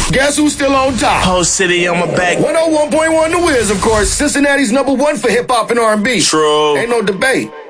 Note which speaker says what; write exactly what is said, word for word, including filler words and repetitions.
Speaker 1: Guess who's still on top?
Speaker 2: Whole city on my back.
Speaker 1: one oh one point one The Wiz, of course. Cincinnati's number one for hip-hop and R and B.
Speaker 2: True.
Speaker 1: Ain't no debate.